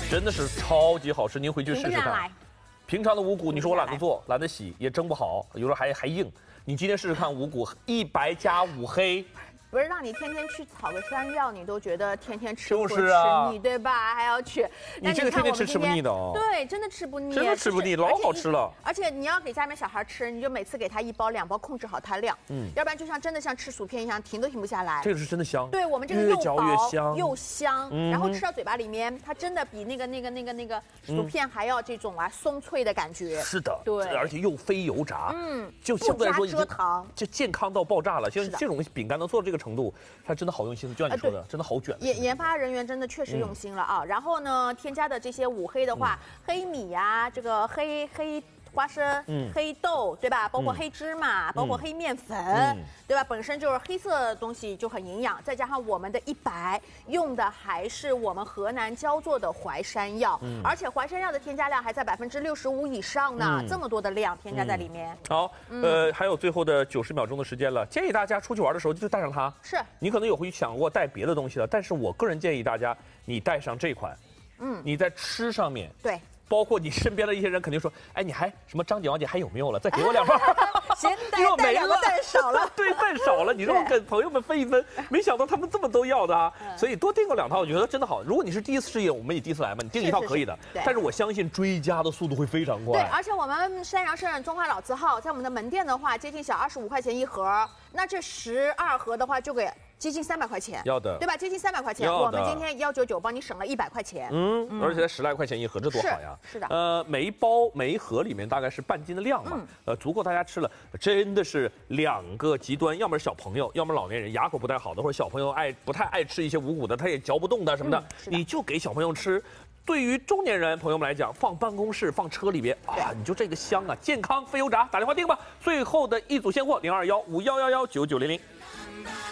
真的是超级好吃，您回去试试看。平常的五谷，你说我懒得做，懒得洗，也蒸不好，有时候还硬。你今天试试看五谷1白加5黑。 不是让你天天去炒个山药，你都觉得天天吃不就是啊吃腻，对吧？还要去， 你这个天天吃不腻的哦。 对，真的吃不腻， 真的吃不腻，老好吃了。 而且你要给家里面小孩吃，你就每次给他1包2包，控制好它量，要不然就像真的像吃薯片一样，停都停不下来。 这个是真的香。 对我们这个越嚼越香， 又香，然后吃到嘴巴里面，它真的比那个薯片还要这种松脆的感觉。 是的， 对， 而且又非油炸，就相对来说已经就健康到爆炸了。像这种饼干能做到这个程度，它真的好用心，就像你说的，真的好卷。 研发人员真的确实用心了啊。然后呢，添加的这些五黑的话，黑米呀，这个黑花生、黑豆，对吧？包括黑芝麻，包括黑面粉，对吧？本身就是黑色的东西就很营养，再加上我们的1白用的还是我们河南焦作的淮山药，而且淮山药的添加量还在65%以上呢，这么多的量添加在里面。 好，还有最后的90秒钟的时间了，建议大家出去玩的时候就带上它。 是， 你可能有会想过带别的东西了，但是我个人建议大家，你带上这款，你在吃上面， 对。 包括你身边的一些人肯定说，哎，你还什么张姐、王姐还有没有了？再给我2包。 行，带2个带少了。 对，带少了，你说跟朋友们分一分，没想到他们这么都要的啊！所以多订个2套，我觉得真的好。如果你是第一次试验，我们也第一次来嘛，你订1套可以的。但是我相信追加的速度会非常快。 对，而且我们山阳盛中华老字号在我们的门店的话，接近小25块钱一盒，那这12盒的话就给。接近300块钱， 要的， 对吧？接近300块钱，我们今天199帮你省了100块钱， 而且才10来块钱一盒，这多好呀！ 是的， 每一盒里面大概是半斤的量嘛，足够大家吃了。真的是2个极端，要么是小朋友，要么老年人牙口不太好的，或者小朋友不太爱吃一些五谷的，他也嚼不动的什么的，你就给小朋友吃。对于中年人朋友们来讲，放办公室、放车里边啊，你就这个香啊，健康非油炸，打电话订吧。最后的一组现货021511199900。